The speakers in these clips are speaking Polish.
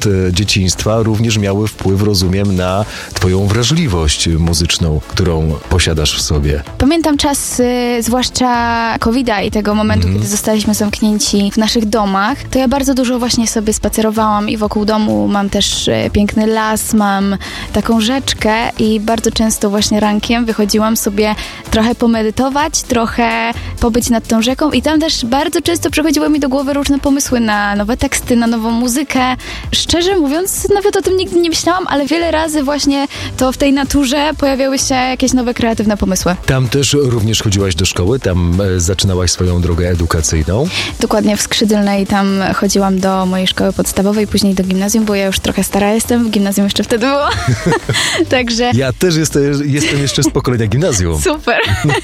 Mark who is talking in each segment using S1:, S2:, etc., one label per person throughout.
S1: dzieciństwa również miały wpływ, rozumiem, na twoją wrażliwość muzyczną, którą posiadasz w sobie.
S2: Pamiętam czas, zwłaszcza COVID-a i tego momentu, kiedy zostaliśmy zamknięci w naszych domach, to ja bardzo dużo właśnie sobie spacerowałam i wokół domu mam też piękny las, mam taką rzeczkę i bardzo często właśnie rankiem wychodziłam sobie trochę pomedytować, trochę pobyć nad tą rzeką i tam też bardzo często przychodziły mi do głowy różne pomysły na nowe teksty, na nową muzykę. Szczerze mówiąc, nawet o tym nigdy nie myślałam, ale wiele razy właśnie to w tej naturze pojawiały się jakieś nowe kreatywne pomysły.
S1: Tam też również chodziłaś do szkoły? Tam zaczynałaś swoją drogę edukacyjną?
S2: Dokładnie, w Skrzydylnej tam chodziłam do mojej szkoły podstawowej, później do gimnazjum, bo ja już trochę stara jestem, w gimnazjum jeszcze wtedy było. Także...
S1: Ja też jestem jeszcze z pokolenia gimnazjum.
S2: Super,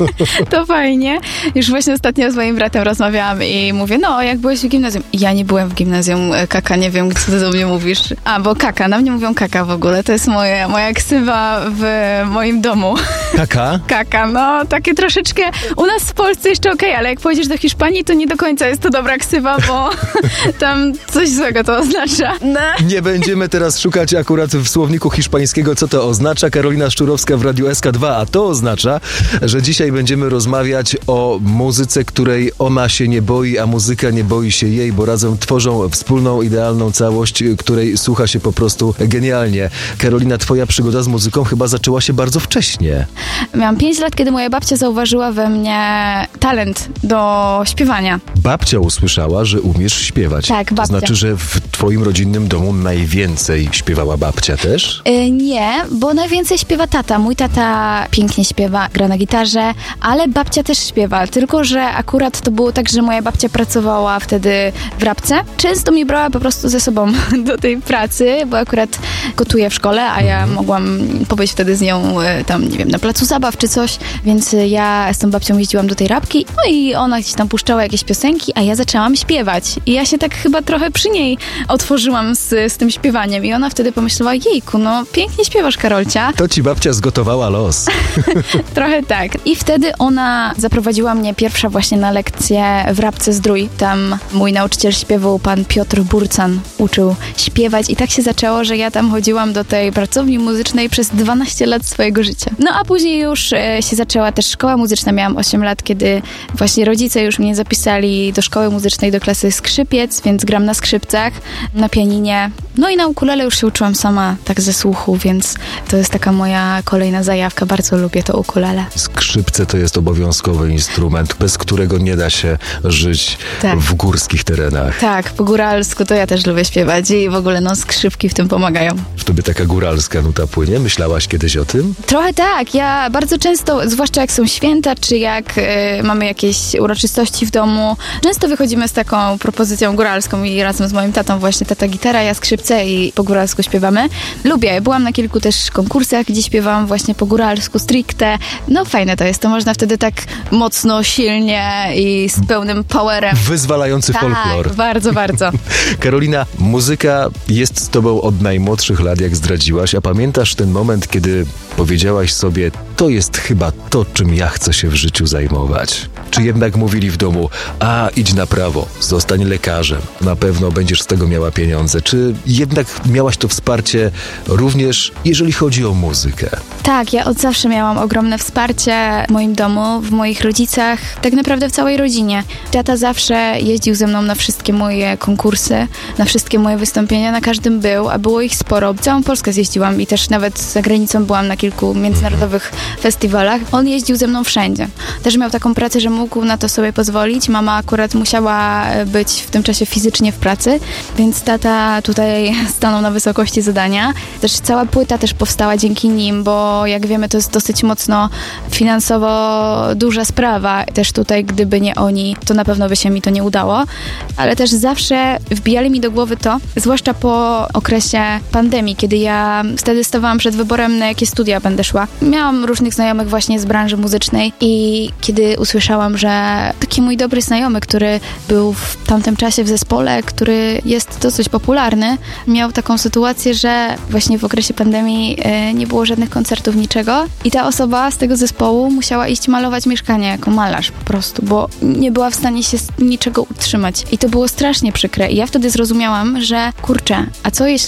S2: to fajnie. Już właśnie ostatnio z moim bratem rozmawiałam i mówię, no jak byłeś w gimnazjum? Ja nie byłem w gimnazjum, Kaka, nie wiem, co ty do mnie mówisz. A, bo Kaka, na mnie mówią Kaka w ogóle, to jest moja ksywa w moim domu.
S1: Kaka?
S2: Kaka, no takie troszeczkę, u nas w Polsce jeszcze okej, ale jak pojedziesz do Hiszpanii, to nie do końca jest to dobra ksywa, bo tam coś złego to oznacza. No.
S1: Nie będziemy teraz szukać akurat w słowniku hiszpańskiego, co to oznacza. Karolina Szczurowska w Radiu SK2, a to oznacza, że dzisiaj będziemy rozmawiać o muzyce, której ona się nie boi, a muzyka nie boi się jej, bo razem tworzą wspólną, idealną całość, której słucha się po prostu genialnie. Karolina, twoja przygoda z muzyką chyba zaczęła się bardzo wcześnie.
S2: Miałam 5 lat, kiedy moja babcia zauważyła we mnie talent do śpiewania.
S1: Babcia usłyszała, że umiesz śpiewać.
S2: Tak, babcia.
S1: To znaczy, że w twoim rodzinnym domu najwięcej śpiewała babcia też?
S2: Nie, bo najwięcej śpiewa tata. Mój tata pięknie śpiewa, gra na gitarze, ale babcia też śpiewa. Tylko że akurat to było tak, że moja babcia pracowała wtedy w Rabce. Często mnie brała po prostu ze sobą do tej pracy, bo akurat gotuje w szkole, a ja mogłam pobyć wtedy z nią tam, nie wiem, na placu zabaw czy coś, więc ja z tą babcią jeździłam do tej Rabki, no i ona gdzieś tam puszczała jakieś piosenki, a ja zaczęłam śpiewać. I ja się tak chyba trochę przy niej otworzyłam z tym śpiewaniem i ona wtedy pomyślała, jejku, no pięknie śpiewasz, Karolcia.
S1: To ci babcia zgotowała los.
S2: Trochę tak. I wtedy ona zaprowadziła mnie pierwsza właśnie na lekcję w Rabce Zdrój. Tam mój nauczyciel śpiewu, pan Piotr Burcan, uczył śpiewać i tak się zaczęło, że ja tam chodziłam do tej pracowni muzycznej przez 12 lat swojego życia. No a później już się zaczęła też szkoła muzyczna. Miałam 8 lat, kiedy właśnie rodzice już mnie zapisali do szkoły muzycznej, do klasy skrzypiec, więc gram na skrzypcach, na pianinie. No i na ukulele już się uczyłam sama, tak ze słuchu, więc to jest taka moja kolejna zajawka. Bardzo lubię to ukulele.
S1: Skrzypce to jest obowiązkowy instrument, bez którego nie da się żyć w górskich terenach.
S2: Tak, po góralsku to ja też lubię śpiewać i w ogóle no skrzypki w tym pomagają.
S1: W tobie taka góralska nuta płynie? Myślałaś kiedyś o tym?
S2: Trochę tak. Ja bardzo często, zwłaszcza jak są święta, czy jak mamy jakieś uroczystości w domu, często wychodzimy z taką propozycją góralską i razem z moim tatą właśnie tata gitara, ja skrzypce i po góralsku śpiewamy. Lubię. Byłam na kilku też konkursach, gdzie śpiewałam właśnie po góralsku stricte. No fajne to jest. To można wtedy tak mocno, silnie i z pełnym powerem.
S1: Wyzwalający folklor.
S2: Tak, bardzo, bardzo.
S1: Karolina, muzyka jest z tobą od najmłodszych lat, jak zdradziłaś, a pamiętasz ten moment, kiedy powiedziałaś sobie, to jest chyba to, czym ja chcę się w życiu zajmować? Czy jednak mówili w domu, a idź na prawo, zostań lekarzem, na pewno będziesz z tego miała pieniądze? Czy jednak miałaś to wsparcie również, jeżeli chodzi o muzykę?
S2: Tak, ja od zawsze miałam ogromne wsparcie w moim domu, w moich rodzicach, tak naprawdę w całej rodzinie. Tata zawsze jeździł ze mną na wszystkie moje konkursy, na wszystkie moje wystąpienia, na każdym był, a było ich sporo. Całą Polskę zjeździłam i też nawet za granicą byłam na kilku międzynarodowych festiwalach. On jeździł ze mną wszędzie. Też miał taką pracę, że mógł na to sobie pozwolić. Mama akurat musiała być w tym czasie fizycznie w pracy, więc tata tutaj stanął na wysokości zadania. Też cała płyta też powstała dzięki nim, bo jak wiemy, to jest dosyć mocno finansowo duża sprawa. Też tutaj, gdyby nie oni, to na pewno by się mi to nie udało. Ale też zawsze wbijali mi do głowy to, zwłaszcza po okresie pandemii, kiedy ja wtedy stawałam przed wyborem, na jakie studia będę szła. Miałam różnych znajomych właśnie z branży muzycznej i kiedy usłyszałam, że taki mój dobry znajomy, który był w tamtym czasie w zespole, który jest dosyć popularny, miał taką sytuację, że właśnie w okresie pandemii nie było żadnych koncertów, niczego i ta osoba z tego zespołu musiała iść malować mieszkanie jako malarz po prostu, bo nie była w stanie się z niczego utrzymać. I to było strasznie przykre. I ja wtedy zrozumiałam, że kurczę, a co jeśli